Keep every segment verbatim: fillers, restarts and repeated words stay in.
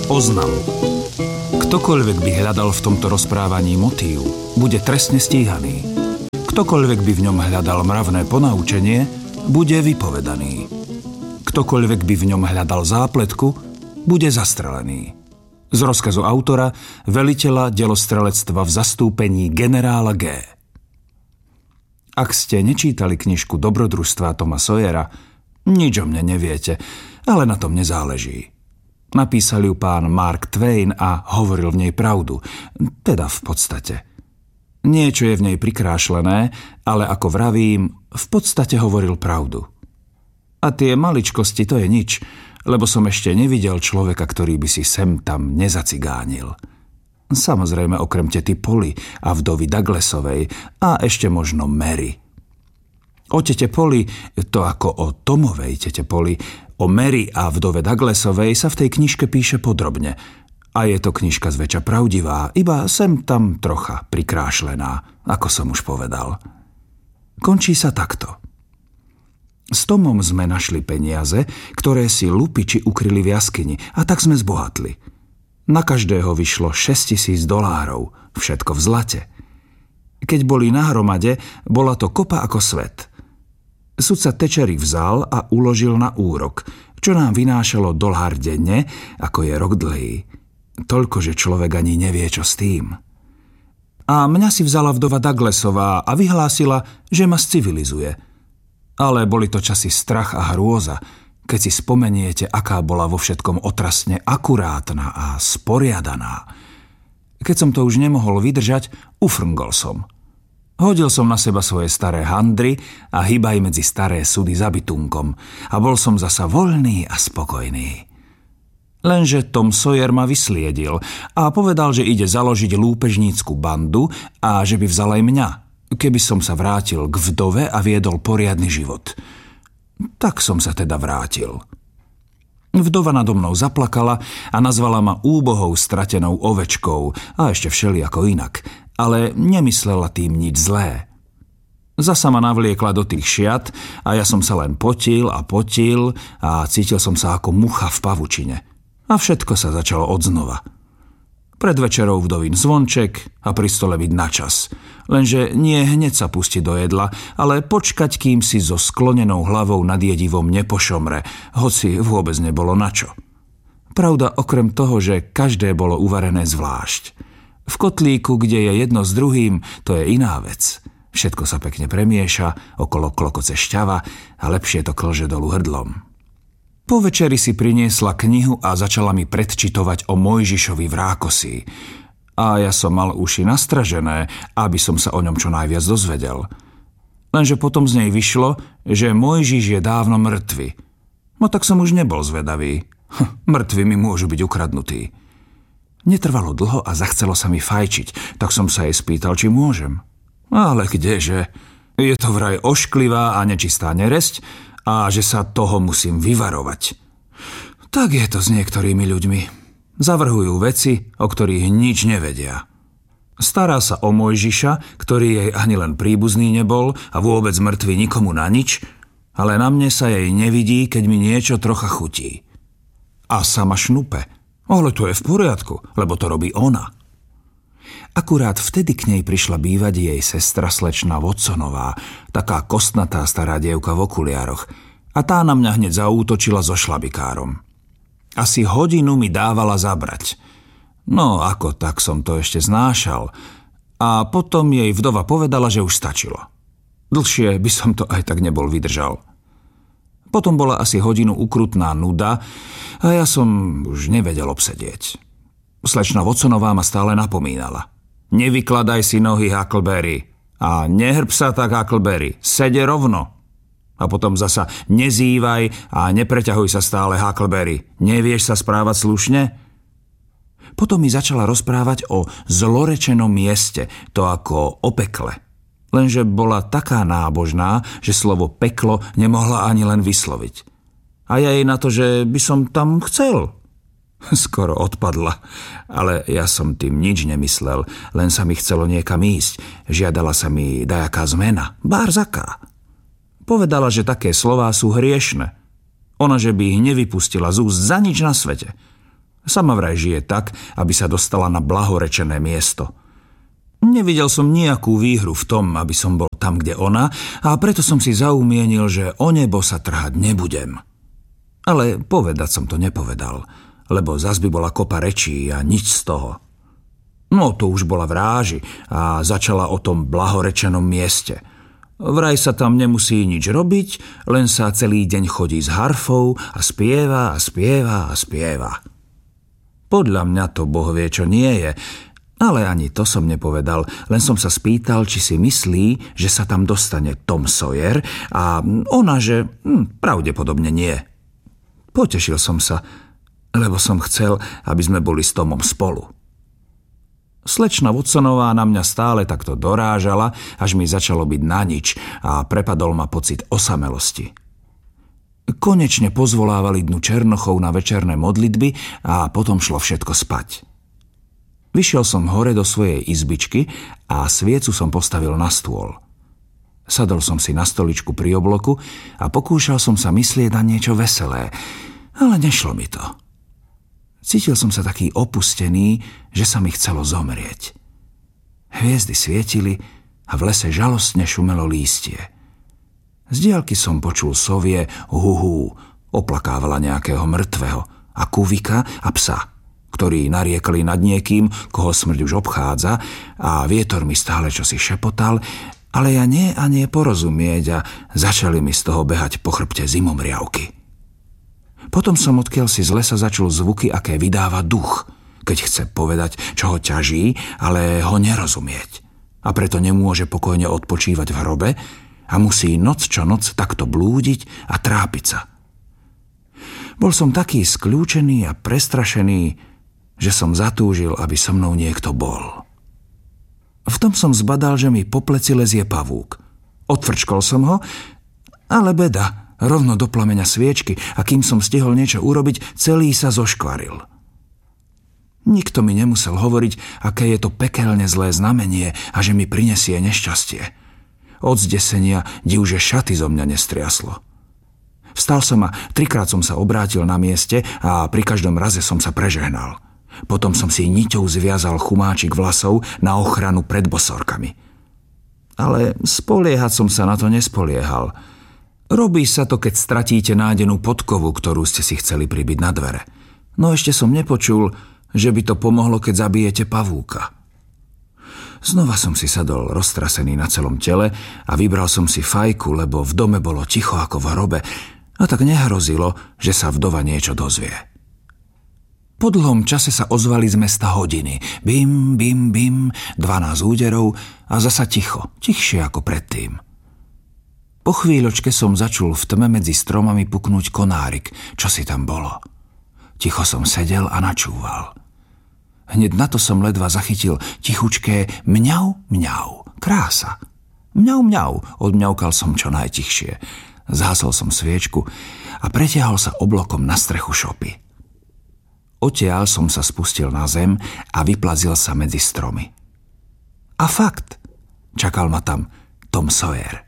Oznam. Ktokoľvek by hľadal v tomto rozprávaní motív, bude trestne stíhaný. Ktokoľvek by v ňom hľadal mravné ponaučenie, bude vypovedaný. Ktokoľvek by v ňom hľadal zápletku, bude zastrelený. Z rozkazu autora, veliteľa delostrelectva v zastúpení generála G. Ak ste nečítali knižku Dobrodružstvá Toma Sawyera, nič o mne neviete, ale na tom nezáleží. Napísal ju pán Mark Twain a hovoril v nej pravdu, teda v podstate. Niečo je v nej prikrášlené, ale ako vravím, v podstate hovoril pravdu. A tie maličkosti to je nič, lebo som ešte nevidel človeka, ktorý by si sem tam nezacigánil. Samozrejme okrem tety Polly a vdovy Douglasovej a ešte možno Mary. O tete Polly, to ako o Tomovej tete Polly, o Mary a vdove Douglasovej sa v tej knižke píše podrobne. A je to knižka zväčša pravdivá, iba sem tam trocha prikrášlená, ako som už povedal. Končí sa takto. S Tomom sme našli peniaze, ktoré si lupiči ukryli v jaskyni, a tak sme zbohatli. Na každého vyšlo šesťtisíc dolárov, všetko v zlate. Keď boli na hromade, bola to kopa ako svet. Sudca Tečery vzal a uložil na úrok, čo nám vynášalo dolár denne, ako je rok dlhý. Toľko, že človek ani nevie, čo s tým. A mňa si vzala vdova Douglasová a vyhlásila, že ma civilizuje. Ale boli to časy strach a hrôza, keď si spomeniete, aká bola vo všetkom otrasne akurátna a sporiadaná. Keď som to už nemohol vydržať, ufrngol som. Hodil som na seba svoje staré handry a hýbaj medzi staré sudy za bytunkom a bol som zasa voľný a spokojný. Lenže Tom Sawyer ma vysliedil a povedal, že ide založiť lúpežnícku bandu a že by vzal aj mňa, keby som sa vrátil k vdove a viedol poriadny život. Tak som sa teda vrátil. Vdova nado mnou zaplakala a nazvala ma úbohou stratenou ovečkou a ešte všelijako inak, ale nemyslela tým nič zlé. Zasa ma navliekla do tých šiat a ja som sa len potil a potil a cítil som sa ako mucha v pavučine. A všetko sa začalo odznova. Pred večerou vdovín zvonček a pri stole byť na čas. Lenže nie hneď sa pustiť do jedla, ale počkať, kým si so sklonenou hlavou nad jedivom nepošomre, hoci vôbec nebolo na čo. Pravda, okrem toho, že každé bolo uvarené zvlášť. V kotlíku, kde je jedno s druhým, to je iná vec. Všetko sa pekne premieša, okolo klokoce šťava a lepšie to klže dolu hrdlom. Po večeri si priniesla knihu a začala mi predčitovať o Mojžišovi v Rákosi. A ja som mal uši nastražené, aby som sa o ňom čo najviac dozvedel. Lenže potom z nej vyšlo, že Mojžiš je dávno mŕtvy. No tak som už nebol zvedavý. Hm, mŕtvi mi môžu byť ukradnutí. Netrvalo dlho a zachcelo sa mi fajčiť, tak som sa jej spýtal, či môžem. Ale kdeže? Je to vraj ošklivá a nečistá neresť, a že sa toho musím vyvarovať. Tak je to s niektorými ľuďmi. Zavrhujú veci, o ktorých nič nevedia. Stará sa o Mojžiša, ktorý jej ani len príbuzný nebol a vôbec mŕtvy nikomu na nič, ale na mne sa jej nevidí, keď mi niečo trocha chutí. A sama šnupe. Ale to je v poriadku, lebo to robí ona. Akurát vtedy k nej prišla bývať jej sestra slečna Watsonová, taká kostnatá stará dievka v okuliároch, a tá na mňa hneď zaútočila so šlabikárom. Asi hodinu mi dávala zabrať. No ako tak som to ešte znášal. A potom jej vdova povedala, že už stačilo. Dlhšie by som to aj tak nebol vydržal. Potom bola asi hodinu ukrutná nuda a ja som už nevedel obsedieť. Slečna Watsonová ma stále napomínala. Nevykladaj si nohy, Huckleberry. A nehrb sa tak, Huckleberry. Sede rovno. A potom zasa nezývaj a nepreťahuj sa stále, Huckleberry. Nevieš sa správať slušne? Potom mi začala rozprávať o zlorečenom mieste, to ako o pekle. Lenže bola taká nábožná, že slovo peklo nemohla ani len vysloviť. A ja jej na to, že by som tam chcel. Skoro odpadla, ale ja som tým nič nemyslel, len sa mi chcelo niekam ísť. Žiadala sa mi dajaká zmena, bárzaká. Povedala, že také slová sú hriešne. Ona, že by ich nevypustila z úst za nič na svete. Sama vraj žije tak, aby sa dostala na blahorečené miesto. Nevidel som nejakú výhru v tom, aby som bol tam, kde ona, a preto som si zaumienil, že o nebo sa trhať nebudem. Ale povedať som to nepovedal, lebo zas by bola kopa rečí a nič z toho. No to už bola v ráži a začala o tom blahorečenom mieste. Vraj sa tam nemusí nič robiť, len sa celý deň chodí s harfou a spieva a spieva a spieva. Podľa mňa to Boh vie, čo nie je, ale ani to som nepovedal, len som sa spýtal, či si myslí, že sa tam dostane Tom Sawyer, a ona, že hm, pravdepodobne nie. Potešil som sa, lebo som chcel, aby sme boli s Tomom spolu. Slečna Watsonová na mňa stále takto dorážala, až mi začalo byť na nič a prepadol ma pocit osamelosti. Konečne pozvolávali dnu Černochov na večerné modlitby a potom šlo všetko spať. Vyšiel som hore do svojej izbičky a sviecu som postavil na stôl. Sadol som si na stoličku pri obloku a pokúšal som sa myslieť na niečo veselé, ale nešlo mi to. Cítil som sa taký opustený, že sa mi chcelo zomrieť. Hviezdy svietili a v lese žalostne šumelo lístie. Z diaľky som počul sovie huhú, oplakávala nejakého mŕtvého, a kuvika a psa, ktorí nariekali nad niekým, koho smrť už obchádza, a vietor mi stále čosi šepotal, ale ja nie a nie porozumieť a začali mi z toho behať po chrbte zimomriavky. Potom som odkiaľ si z lesa začul zvuky, aké vydáva duch, keď chce povedať, čo ho ťaží, ale ho nerozumieť. A preto nemôže pokojne odpočívať v hrobe a musí noc čo noc takto blúdiť a trápiť sa. Bol som taký skľúčený a prestrašený, že som zatúžil, aby so mnou niekto bol. V tom som zbadal, že mi po pleci lezie pavúk. Odfrčkol som ho, ale beda, rovno do plameňa sviečky, a kým som stihol niečo urobiť, celý sa zoškvaril. Nikto mi nemusel hovoriť, aké je to pekelne zlé znamenie a že mi prinesie nešťastie. Od zdesenia divže šaty zo mňa nestriaslo. Vstal som a trikrát som sa obrátil na mieste a pri každom raze som sa prežehnal. Potom som si niťou zviazal chumáčik vlasov na ochranu pred bosorkami. Ale spoliehať som sa na to nespoliehal. Robí sa to, keď stratíte nádenú podkovu, ktorú ste si chceli pribiť na dvere. No ešte som nepočul, že by to pomohlo, keď zabijete pavúka. Znova som si sadol roztrasený na celom tele a vybral som si fajku, lebo v dome bolo ticho ako v hrobe, a tak nehrozilo, že sa vdova niečo dozvie. Po dlhom čase sa ozvali z mesta hodiny. Bim, bim, bim, dvanásť úderov a zasa ticho, tichšie ako predtým. Po chvíľočke som začul v tme medzi stromami puknúť konárik, čo si tam bolo. Ticho som sedel a načúval. Hneď na to som ledva zachytil tichučké mňau, mňau, krása. Mňau, mňau, odmňaukal som čo najtichšie. Zhasol som sviečku a pretiahol sa oblokom na strechu šopy. Odtiaľ som sa spustil na zem a vyplazil sa medzi stromy. A fakt, čakal ma tam Tom Sawyer.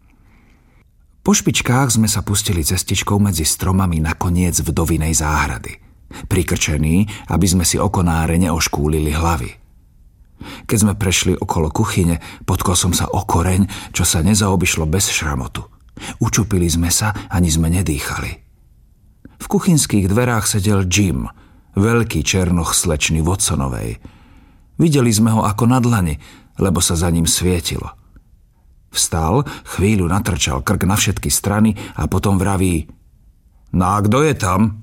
Po špičkách sme sa pustili cestičkou medzi stromami na koniec vdovinej záhrady, prikrčení, aby sme si o konáre neoškúlili hlavy. Keď sme prešli okolo kuchyne, potkol som sa o koreň, čo sa nezaobišlo bez šramotu. Učupili sme sa, ani sme nedýchali. V kuchynských dverách sedel Jim, veľký černoch slečny Watsonovej. Videli sme ho ako na dlani, lebo sa za ním svietilo. Vstal, chvíľu natrčal krk na všetky strany a potom vraví: No a kto je tam?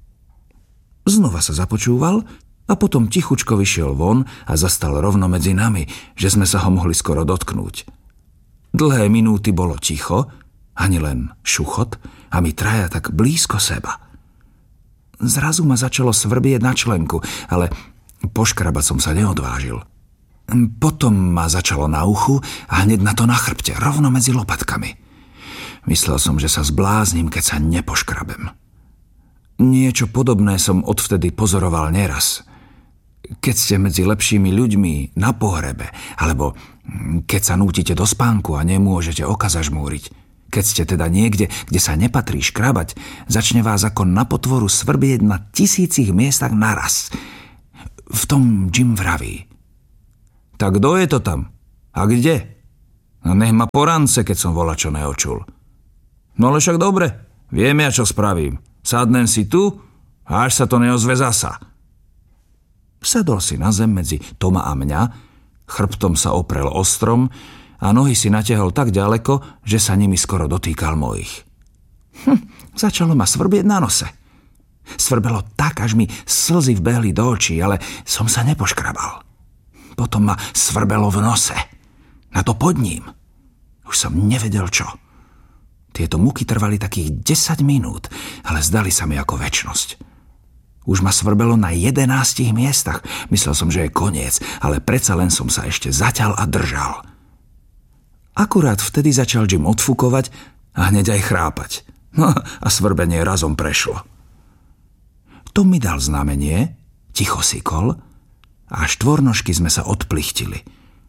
Znova sa započúval a potom tichučko vyšiel von a zastal rovno medzi nami, že sme sa ho mohli skoro dotknúť. Dlhé minúty bolo ticho, ani len šuchot, a my traja tak blízko seba. Zrazu ma začalo svrbieť na členku, ale poškrabať som sa neodvážil. Potom ma začalo na uchu a hneď na to na chrbte, rovno medzi lopatkami. Myslel som, že sa zbláznim, keď sa nepoškrabem. Niečo podobné som odvtedy pozoroval neraz. Keď ste medzi lepšími ľuďmi na pohrebe, alebo keď sa nútite do spánku a nemôžete oka zažmúriť, Keď ste teda niekde, kde sa nepatrí škrabať, začne vás ako na potvoru svrbieť na tisícich miestach naraz. V tom Jim vraví: Tak kto je to tam? A kde? No nech ma porance, keď som volačo neočul. No ale však dobre, viem ja, čo spravím. Sadnem si tu a až sa to neozve zasa. Sadol si na zem medzi Toma a mňa, chrbtom sa oprel o strom a nohy si natiahol tak ďaleko, že sa nimi skoro dotýkal mojich. Hm, začalo ma svrbieť na nose. Svrbelo tak, až mi slzy vbehli do očí, ale som sa nepoškrabal. Potom ma svrbelo v nose. Na to pod ním. Už som nevedel čo. Tieto muky trvali takých desať minút, ale zdali sa mi ako večnosť. Už ma svrbelo na jedenástich miestach. Myslel som, že je koniec, ale predsa len som sa ešte zaťal a držal. Akurát vtedy začal Jim odfukovať a hneď aj chrápať. No a svrbenie razom prešlo. Tom mi dal znamenie, ticho sykol a štvornožky sme sa odplichtili.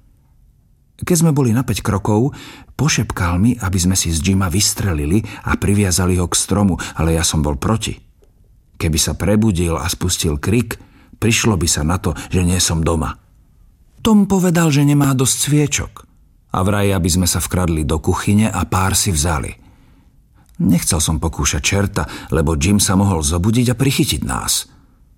Keď sme boli na päť krokov, pošepkal mi, aby sme si z Jima vystrelili a priviazali ho k stromu, ale ja som bol proti. Keby sa prebudil a spustil krik, prišlo by sa na to, že nie som doma. Tom povedal, že nemá dosť sviečok a vraj, aby sme sa vkradli do kuchyne a pár si vzali. Nechcel som pokúšať čerta, lebo Jim sa mohol zobudiť a prichytiť nás.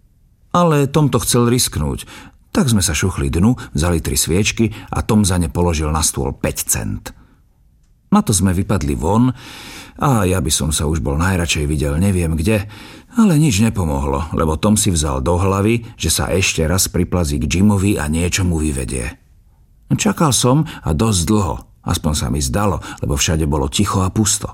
Ale Tom to chcel risknúť, tak sme sa šuchli dnu, vzali tri sviečky a Tom za ne položil na stôl päť cent. Na to sme vypadli von a ja by som sa už bol najradšej videl neviem kde, ale nič nepomohlo, lebo Tom si vzal do hlavy, že sa ešte raz priplazí k Jimovi a niečo mu vyvedie. Čakal som a dosť dlho, aspoň sa mi zdalo, lebo všade bolo ticho a pusto.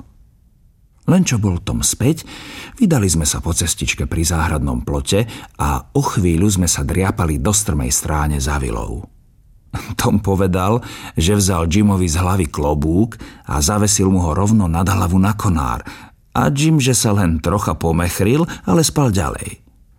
Len čo bol Tom späť, vydali sme sa po cestičke pri záhradnom plote a o chvíľu sme sa driapali do strmej stráne za vilou. Tom povedal, že vzal Jimovi z hlavy klobúk a zavesil mu ho rovno nad hlavu na konár a Jim, že sa len trocha pomechril, ale spal ďalej.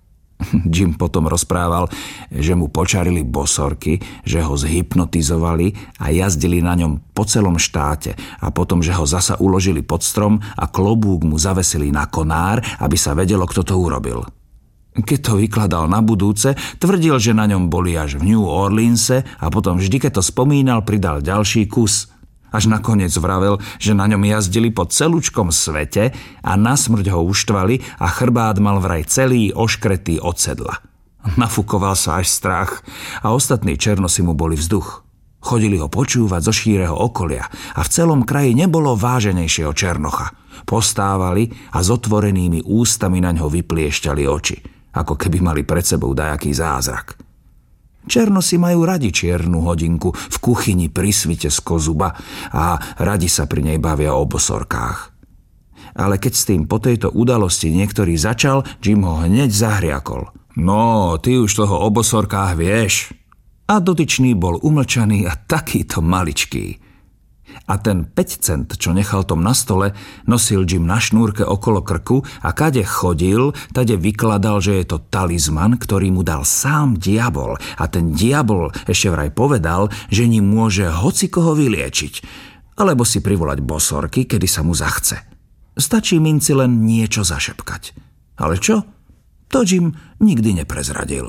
Jim potom rozprával, že mu počarili bosorky, že ho zhypnotizovali a jazdili na ňom po celom štáte a potom, že ho zasa uložili pod strom a klobúk mu zavesili na konár, aby sa vedelo, kto to urobil. Keď to vykladal na budúce, tvrdil, že na ňom boli až v New Orleanse a potom vždy, keď to spomínal, pridal ďalší kus. Až nakoniec vravel, že na ňom jazdili po celúčkom svete a nasmrť ho uštvali a chrbát mal vraj celý oškretý od sedla. Nafúkoval sa až strach a ostatní černosi mu boli vzduch. Chodili ho počúvať zo šíreho okolia a v celom kraji nebolo váženejšieho černocha. Postávali a s otvorenými ústami na ňo vypliešťali oči, ako keby mali pred sebou dajaký zázrak. Černosi majú radi čiernu hodinku v kuchyni pri svite z kozuba a radi sa pri nej bavia o bosorkách. Ale keď s tým po tejto udalosti niektorý začal, Jim ho hneď zahriakol. No, ty už toho o bosorkách vieš. A dotyčný bol umlčaný a takýto maličký. A ten päť cent, čo nechal Tom na stole, nosil Jim na šnúrke okolo krku a kade chodil, tade vykladal, že je to talizman, ktorý mu dal sám diabol. A ten diabol ešte vraj povedal, že ním môže hocikoho vyliečiť, alebo si privolať bosorky, kedy sa mu zachce. Stačí minci len niečo zašepkať. Ale čo? To Jim nikdy neprezradil.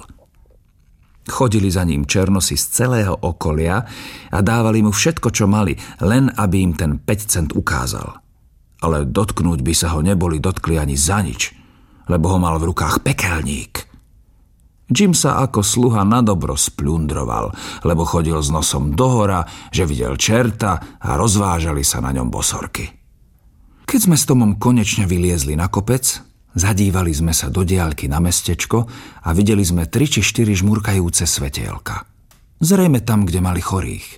Chodili za ním černosi z celého okolia a dávali mu všetko, čo mali, len aby im ten päť cent ukázal. Ale dotknúť by sa ho neboli dotkli ani za nič, lebo ho mal v rukách pekelník. Jim sa ako sluha na dobro spľundroval, lebo chodil s nosom dohora, že videl čerta a rozvážali sa na ňom bosorky. Keď sme s Tomom konečne vyliezli na kopec, zadívali sme sa do diaľky na mestečko a videli sme tri či štyri žmurkajúce svetielka. Zrejme tam, kde mali chorých.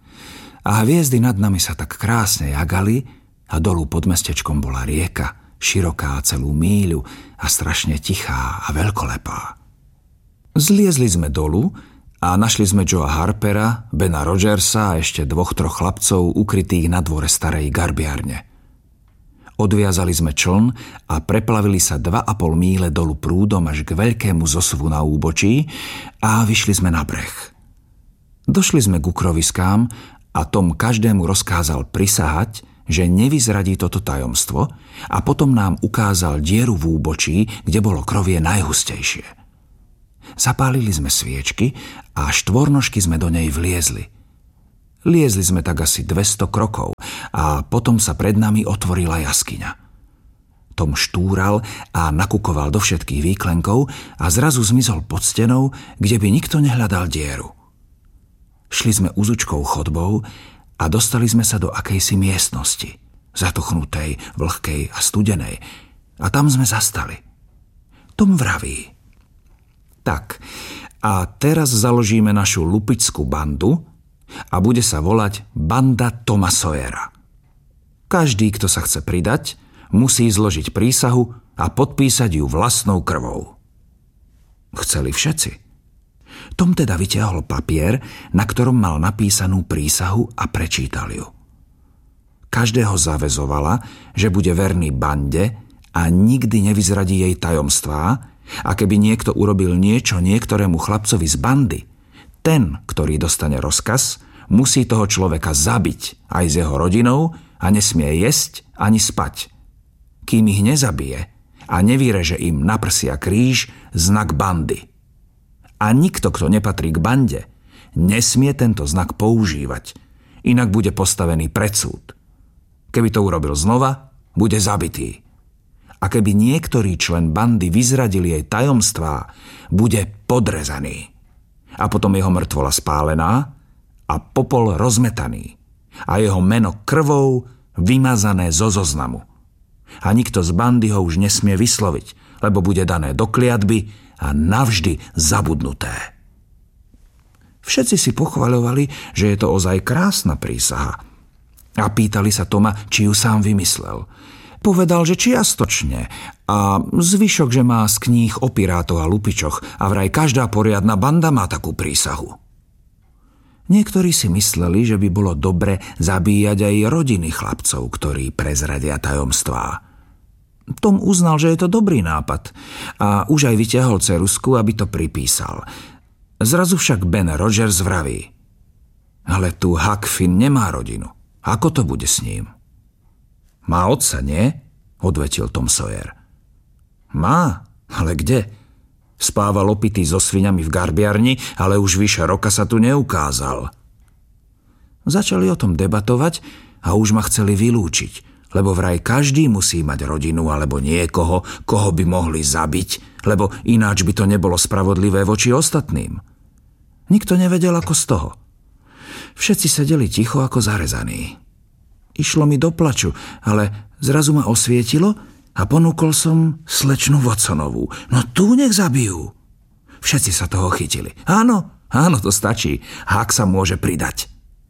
A hviezdy nad nami sa tak krásne jagali a dolu pod mestečkom bola rieka, široká celú míľu a strašne tichá a veľkolepá. Zliezli sme dolu a našli sme Joea Harpera, Bena Rogersa a ešte dvoch, troch chlapcov ukrytých na dvore starej garbiarne. Odviazali sme čln a preplavili sa dva a pol míle dolu prúdom až k veľkému zosuvu na úbočí a vyšli sme na breh. Došli sme k ukroviskám a Tom každému rozkázal prisahať, že nevyzradí toto tajomstvo a potom nám ukázal dieru v úbočí, kde bolo krovie najhustejšie. Zapálili sme sviečky a štvornožky sme do nej vliezli. Liezli sme tak asi dvesto krokov a potom sa pred nami otvorila jaskyňa. Tom štúral a nakukoval do všetkých výklenkov a zrazu zmizol pod stenou, kde by nikto nehľadal dieru. Šli sme uzučkou chodbou a dostali sme sa do akejsi miestnosti, zatuchnutej, vlhkej a studenej. A tam sme zastali. Tom vraví: tak, a teraz založíme našu lupičskú bandu a bude sa volať Banda Toma Sawyera. Každý, kto sa chce pridať, musí zložiť prísahu a podpísať ju vlastnou krvou. Chceli všetci. Tom teda vytiahol papier, na ktorom mal napísanú prísahu a prečítal ju. Každého zaväzovala, že bude verný bande a nikdy nevyzradí jej tajomstvá, a keby niekto urobil niečo niektorému chlapcovi z bandy, ten, ktorý dostane rozkaz, musí toho človeka zabiť aj s jeho rodinou a nesmie jesť ani spať. Kým ich nezabije a nevyreže im na prsia kríž, znak bandy. A nikto, kto nepatrí k bande, nesmie tento znak používať, inak bude postavený pred súd. Keby to urobil znova, bude zabitý. A keby niektorý člen bandy vyzradil jej tajomstvá, bude podrezaný. A potom jeho mŕtvola spálená a popol rozmetaný. A jeho meno krvou vymazané zo zoznamu. A nikto z bandy ho už nesmie vysloviť, lebo bude dané do kliatby a navždy zabudnuté. Všetci si pochvaľovali, že je to ozaj krásna prísaha. A pýtali sa Toma, či ju sám vymyslel. Povedal, že čiastočne a zvyšok, že má z kníh o pirátoch a lupičoch a vraj každá poriadna banda má takú prísahu. Niektorí si mysleli, že by bolo dobre zabíjať aj rodiny chlapcov, ktorí prezradia tajomstvá. Tom uznal, že je to dobrý nápad a už aj vyťahol ceruzku, aby to pripísal. Zrazu však Ben Rogers vraví: ale tu Huck Finn nemá rodinu. Ako to bude s ním? Má otca, nie? Odvetil Tom Sawyer. Má, ale kde? Spával opitý so sviňami v garbiarni, ale už vyše roka sa tu neukázal. Začali o tom debatovať a už ma chceli vylúčiť, lebo vraj každý musí mať rodinu alebo niekoho, koho by mohli zabiť, lebo ináč by to nebolo spravodlivé voči ostatným. Nikto nevedel ako z toho. Všetci sedeli ticho ako zarezaní. Išlo mi do plaču, ale zrazu ma osvietilo a ponúkol som slečnu Watsonovú. No tu nech zabijú. Všetci sa toho chytili. Áno, áno, to stačí. Huck sa môže pridať.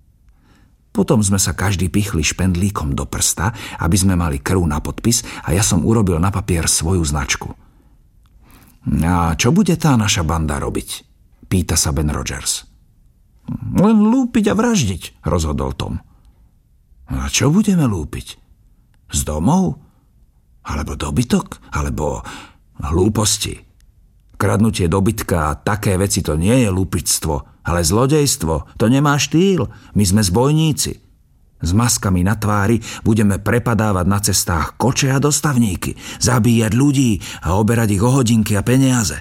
Potom sme sa každý pichli špendlíkom do prsta, aby sme mali krv na podpis a ja som urobil na papier svoju značku. A čo bude tá naša banda robiť? Pýta sa Ben Rogers. Len lúpiť a vraždiť, rozhodol Tom. A čo budeme lúpiť? Z domov? Alebo dobytok? Alebo hlúposti? Kradnutie dobytka a také veci to nie je lúpičstvo, ale zlodejstvo. To nemá štýl. My sme zbojníci. S maskami na tvári budeme prepadávať na cestách koče a dostavníky, zabíjať ľudí a oberať ich o hodinky a peniaze.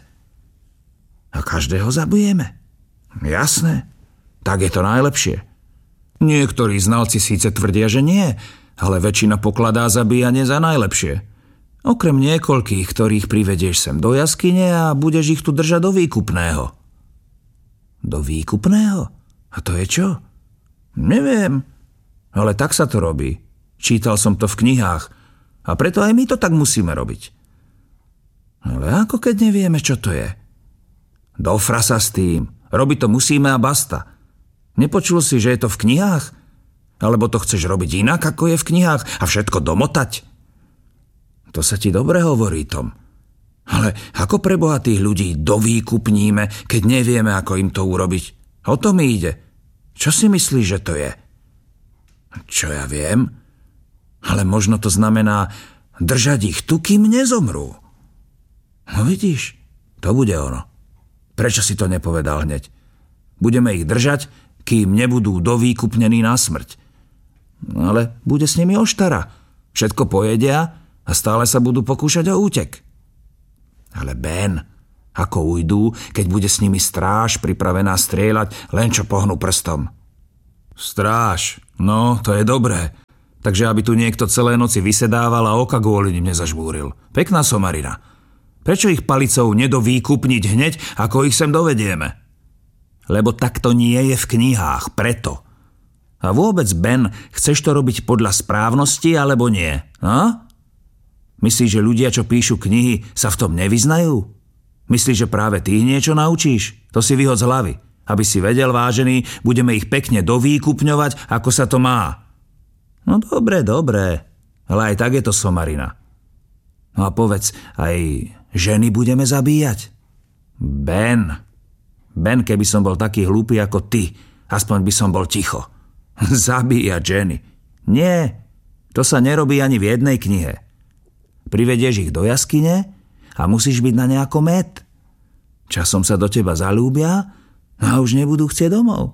A každého zabijeme? Jasné. Tak je to najlepšie. Niektorí znalci síce tvrdia, že nie, ale väčšina pokladá zabíjanie za najlepšie. Okrem niekoľkých, ktorých privedieš sem do jaskyne a budeš ich tu držať do výkupného. Do výkupného? A to je čo? Neviem, ale tak sa to robí. Čítal som to v knihách a preto aj my to tak musíme robiť. Ale ako keď nevieme, čo to je? Do frasa s tým. Robiť to musíme a basta. Nepočul si, že je to v knihách? Alebo to chceš robiť inak, ako je v knihách a všetko domotať? To sa ti dobre hovorí, Tom. Ale ako pre bohatých ľudí dovýkupníme, keď nevieme, ako im to urobiť? O to mi ide. Čo si myslíš, že to je? Čo ja viem? Ale možno to znamená držať ich tu, kým nezomrú. No vidíš, to bude ono. Prečo si to nepovedal hneď? Budeme ich držať, kým nebudú dovýkupnení na smrť. Ale bude s nimi oštara. Všetko pojedia a stále sa budú pokúšať o útek. Ale Ben, ako ujdú, keď bude s nimi stráž pripravená strieľať, len čo pohnú prstom? Stráž, no, to je dobré. Takže aby tu niekto celé noci vysedával a oka kvôli nim nezažbúril. Pekná somarina. Prečo ich palicou nedovýkupniť hneď, ako ich sem dovedieme? Lebo tak to nie je v knihách, preto. A vôbec, Ben, chceš to robiť podľa správnosti, alebo nie? A? Myslíš, že ľudia, čo píšu knihy, sa v tom nevyznajú? Myslíš, že práve ty niečo naučíš? To si vyhod z hlavy. Aby si vedel, vážený, budeme ich pekne dovýkupňovať, ako sa to má. No dobre, dobre, ale aj tak je to somarina. No a povedz, aj ženy budeme zabíjať? Ben, Ben, keby som bol taký hlúpy ako ty, aspoň by som bol ticho. Zabíjať ženy? Nie, to sa nerobí ani v jednej knihe. Privedieš ich do jaskyne a musíš byť na nejakom med. Časom sa do teba zalúbia a už nebudú chcieť domov.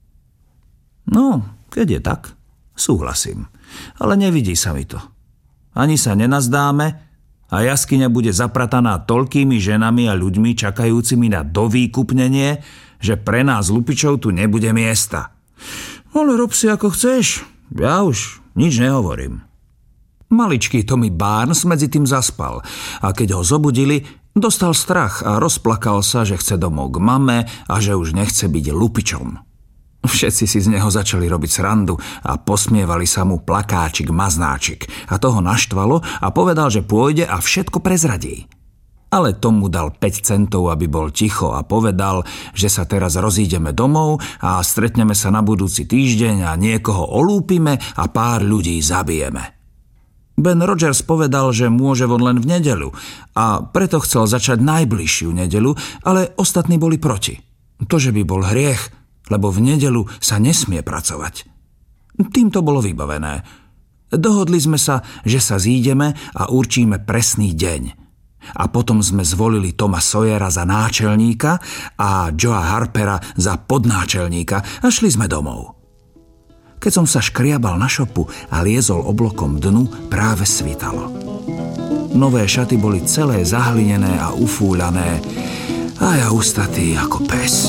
No, keď je tak, súhlasím. Ale nevidí sa mi to. Ani sa nenazdáme a jaskyňa bude zaprataná toľkými ženami a ľuďmi čakajúcimi na dovýkupnenie, že pre nás lupičov tu nebude miesta. Ale rob si ako chceš. Ja už nič nehovorím. Maličký Tommy Barnes medzi tým zaspal a keď ho zobudili, dostal strach a rozplakal sa, že chce domov k mame a že už nechce byť lupičom. Všetci si z neho začali robiť srandu a posmievali sa mu plakáčik, maznáčik a toho naštvalo a povedal, že pôjde a všetko prezradí. Ale Tom mu dal päť centov, aby bol ticho a povedal, že sa teraz rozídeme domov a stretneme sa na budúci týždeň a niekoho olúpime a pár ľudí zabijeme. Ben Rogers povedal, že môže von len v nedeľu a preto chcel začať najbližšiu nedeľu, ale ostatní boli proti. To, že by bol hriech, lebo v nedeľu sa nesmie pracovať. Tým to bolo vybavené. Dohodli sme sa, že sa zídeme a určíme presný deň. A potom sme zvolili Toma Sawyera za náčelníka a Joea Harpera za podnáčelníka a šli sme domov. Keď som sa škriabal na šopu a liezol oblokom dnu, práve svitalo. Nové šaty boli celé zahlinené a ufúľané a ja ustatý ako pes.